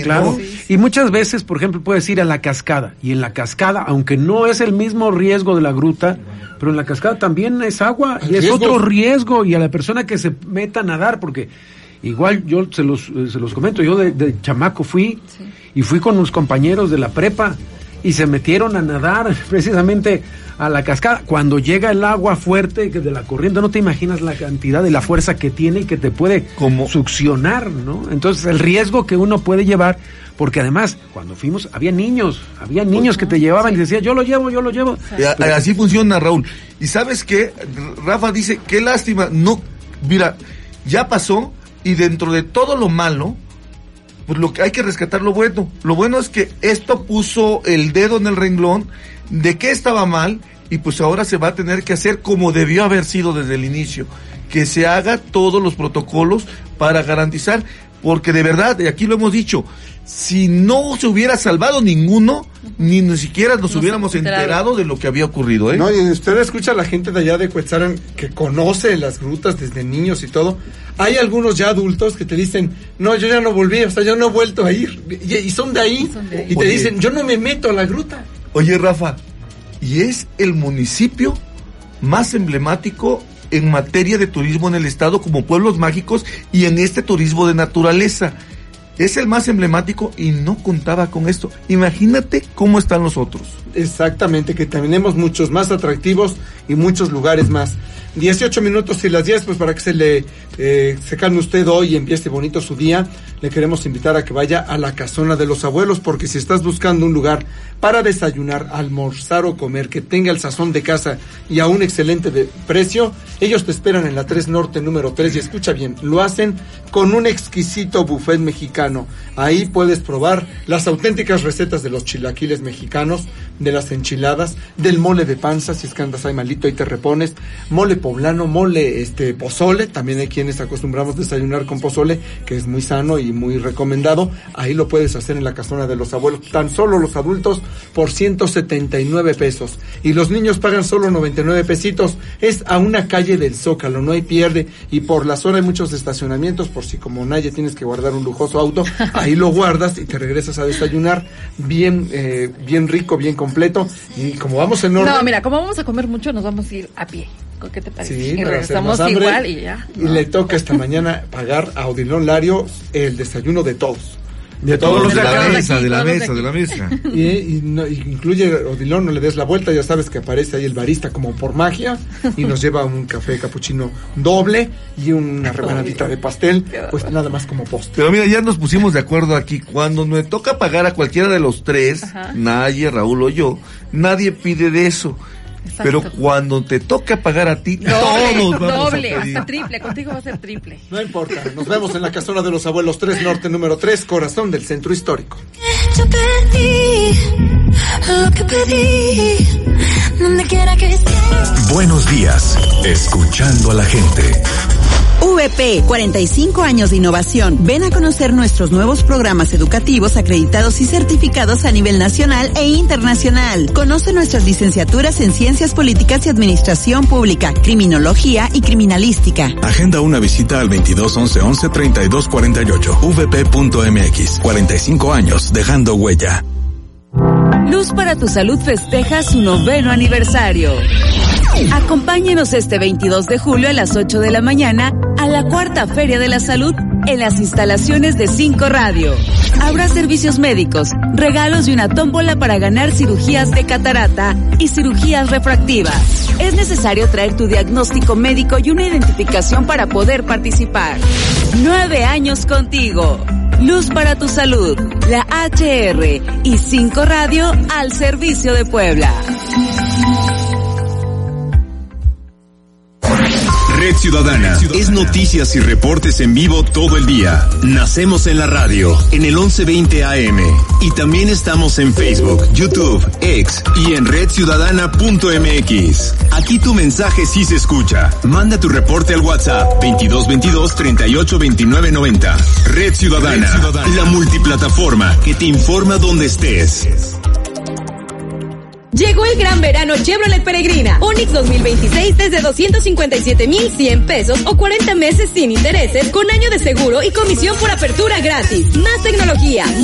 claro. ¿no? Sí. Y muchas veces, por ejemplo, puedes ir a la cascada, y en la cascada, aunque no es el mismo riesgo de la gruta, pero en la cascada también es agua, y es otro riesgo, y a la persona que se meta a nadar, porque igual yo se los comento, yo de chamaco fui, y fui con unos compañeros de la prepa, y se metieron a nadar precisamente a la cascada. Cuando llega el agua fuerte de la corriente, no te imaginas la cantidad de la fuerza que tiene y que te puede succionar, ¿no? Entonces el riesgo que uno puede llevar, porque además cuando fuimos había niños que te llevaban y decían yo lo llevo. Así funciona, Raúl. Y ¿sabes qué? Rafa dice, qué lástima, no, mira, ya pasó, y dentro de todo lo malo, pues lo que hay que rescatar lo bueno. Lo bueno es que esto puso el dedo en el renglón de que estaba mal, y pues ahora se va a tener que hacer como debió haber sido desde el inicio, que se haga todos los protocolos para garantizar, porque de verdad, y aquí lo hemos dicho, si no se hubiera salvado ninguno, ni siquiera nos hubiéramos enterado de lo que había ocurrido, ¿eh? No, y usted escucha a la gente de allá de Cuetzalan que conoce las grutas desde niños y todo. Hay algunos ya adultos que te dicen, no, yo ya no volví, o sea, yo no he vuelto a ir, y son de ahí, y te dicen, yo no me meto a la gruta. Oye, Rafa, y es el municipio más emblemático en materia de turismo en el estado, como pueblos mágicos, y en este turismo de naturaleza. Es el más emblemático y no contaba con esto. Imagínate cómo están los otros. Exactamente, que tenemos muchos más atractivos y muchos lugares más. 18 minutos y las 10, pues para que se calme usted hoy y empiece bonito su día, le queremos invitar a que vaya a la Casona de los Abuelos, porque si estás buscando un lugar para desayunar, almorzar o comer que tenga el sazón de casa y a un excelente precio, ellos te esperan en la 3 Norte número 3, y escucha bien, lo hacen con un exquisito buffet mexicano. Ahí puedes probar las auténticas recetas de los chilaquiles mexicanos, de las enchiladas, del mole de panza, si es que andas ahí malito, ahí te repones, mole poblano, mole pozole, también hay quienes acostumbramos desayunar con pozole, que es muy sano y muy recomendado. Ahí lo puedes hacer en la Casona de los Abuelos, tan solo los adultos por 179 pesos, y los niños pagan solo 99 pesitos. Es a una calle del Zócalo, no hay pierde, y por la zona hay muchos estacionamientos, por si como nadie tienes que guardar un lujoso auto, ahí lo guardas y te regresas a desayunar bien rico, bien completo. Y como vamos en orden... No, mira, como vamos a comer mucho, nos vamos a ir a pie. ¿Qué te parece? Sí, y regresamos igual y ya. Y le toca esta mañana pagar a Odilon Lario el desayuno de todos. De todos los de la mesa. Y incluye, Odilon, no le des la vuelta, ya sabes que aparece ahí el barista como por magia, y nos lleva un café capuchino doble y una rebanadita de pastel, pues nada más como postre. Pero mira, ya nos pusimos de acuerdo aquí, cuando me toca pagar a cualquiera de los tres, nadie, Raúl o yo, nadie pide de eso. Exacto. Pero cuando te toca pagar a ti, todos vamos a pedir. Hasta triple, contigo va a ser triple. No importa, nos vemos en la Casona de los Abuelos 3 Norte número 3, corazón del centro histórico. Yo pedí lo que pedí, donde quiera que esté. Buenos días, escuchando a la gente. VP, 45 años de innovación. Ven a conocer nuestros nuevos programas educativos acreditados y certificados a nivel nacional e internacional. Conoce nuestras licenciaturas en Ciencias Políticas y Administración Pública, Criminología y Criminalística. Agenda una visita al 2211-11-3248, vp.mx. 45 años, dejando huella. Luz para tu Salud festeja su 9º aniversario. Acompáñenos este 22 de julio a las 8 de la mañana a la 4ª Feria de la Salud en las instalaciones de 5 Radio. Habrá servicios médicos, regalos y una tómbola para ganar cirugías de catarata y cirugías refractivas. Es necesario traer tu diagnóstico médico y una identificación para poder participar. 9 años contigo. Luz para tu Salud, la HR y 5 Radio al servicio de Puebla. Red Ciudadana es noticias y reportes en vivo todo el día. Nacemos en la radio, en el 1120 AM. Y también estamos en Facebook, YouTube, X y en redciudadana.mx. Aquí tu mensaje sí se escucha. Manda tu reporte al WhatsApp 2222-382990. Red Ciudadana, la multiplataforma que te informa donde estés. Llegó el gran verano Chevrolet Peregrina. Onix 2026 desde 257,100 pesos o 40 meses sin intereses con año de seguro y comisión por apertura gratis. Más tecnología,